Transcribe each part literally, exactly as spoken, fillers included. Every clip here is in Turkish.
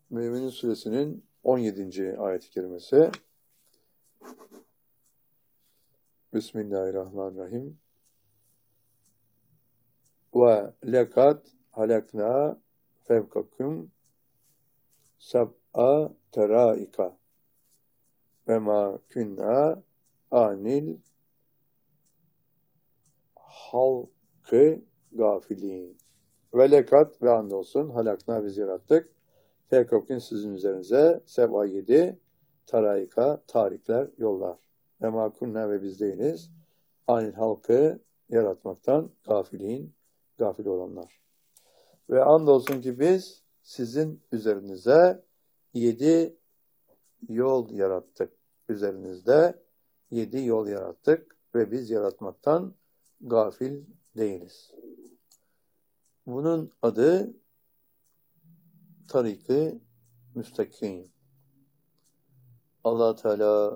Mü'minin suresinin on yedinci ayet-i kerimesi. Bismillahirrahmanirrahim. Ve lekad halakna fevkakum sab'a teraika ve ma kunna anil halkı gafilin. Ve lekad ve andolsun halakna biz yarattık. Fevkakum sizin üzerinize seb'a yedi teraika tarikler yollar. Ve ma kunna ve biz değiliz. Anil halkı yaratmaktan gafilin, gafil olanlar. Ve andolsun ki biz sizin üzerinize yedi yol yarattık. Üzerinizde yedi yol yarattık ve biz yaratmaktan gafil değiliz. Bunun adı tarik-i müstakim. Allah Teala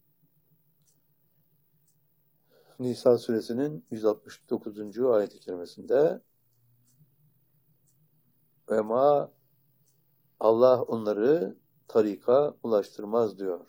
Nisa suresinin yüz altmış dokuzuncu ayet-i kerimesinde ve ma Allah onları tarika ulaştırmaz diyor.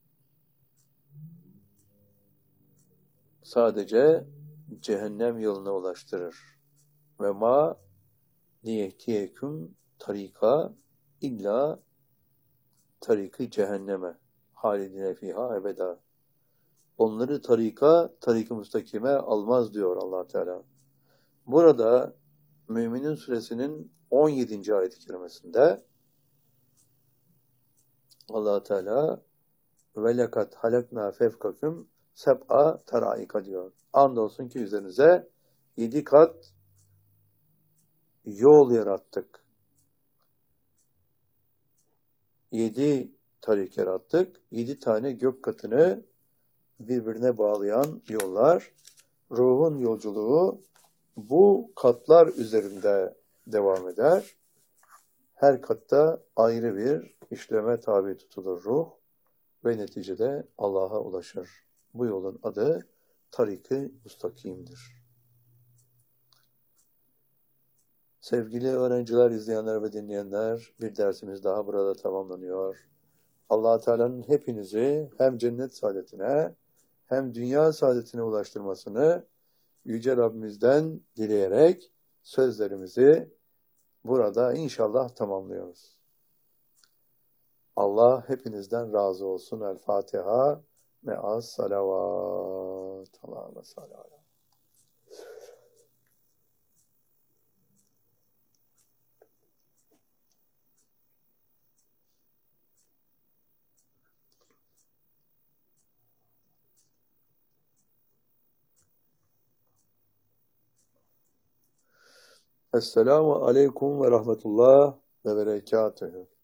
Sadece cehennem yoluna ulaştırır. Ve ma niyehtiyeküm tarika illa tariki cehenneme halidine fiha ebeda. Onları tarika, tarik-i müstakime almaz diyor Allah Teala. Burada Müminin suresinin on yedinci ayet-i kerimesinde Allah Teala ve lekad halakna fevkakum seb'a teraika diyor. Andolsun ki üzerinize yedi kat yol yarattık. Yedi tarik yarattık. Yedi tane gök katını birbirine bağlayan yollar. Ruhun yolculuğu bu katlar üzerinde devam eder. Her katta ayrı bir işleme tabi tutulur ruh ve neticede Allah'a ulaşır. Bu yolun adı tarik-i müstakimdir. Sevgili öğrenciler, izleyenler ve dinleyenler, bir dersimiz daha burada tamamlanıyor. Allah Teala'nın hepinizi hem cennet saadetine hem dünya saadetine ulaştırmasını Yüce Rabbimizden dileyerek sözlerimizi burada inşallah tamamlıyoruz. Allah hepinizden razı olsun. El Fatiha me'as salavat. Allah'a salavat. Esselamu aleyküm ve rahmetullah ve berekatühü.